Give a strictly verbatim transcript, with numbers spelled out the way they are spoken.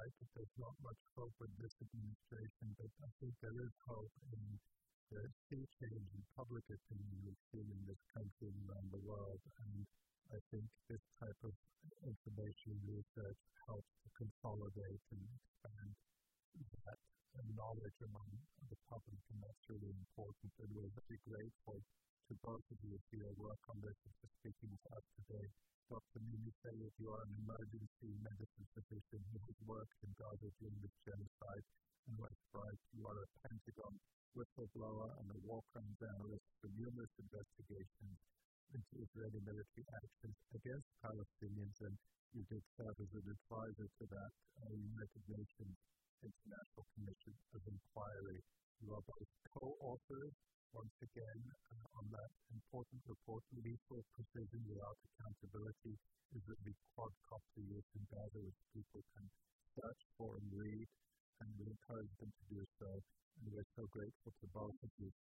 right that there's not much hope with this administration, but I think there is hope in the sea change in public opinion we've seen in this country and around the world. And I think this type of information research helps to consolidate and expand that knowledge among the public, and that's really important. And we're very grateful to both of you for your work on this and for speaking to us today. Doctor Mimi Sayed, you are an emergency medicine physician who has worked in Gaza during this genocide, and West Bright, you are a Pentagon whistleblower and a war crimes analyst for numerous investigations into Israeli military actions against Palestinians, and you did serve as an advisor to that uh, United Nations International Commission of Inquiry. You are both co-authors, once again, uh, on that important report, Lethal Precision Without Accountability, Israeli quadcopter use in Gaza, which people can search for and read, and we encourage them to do so. And we're so grateful to both of you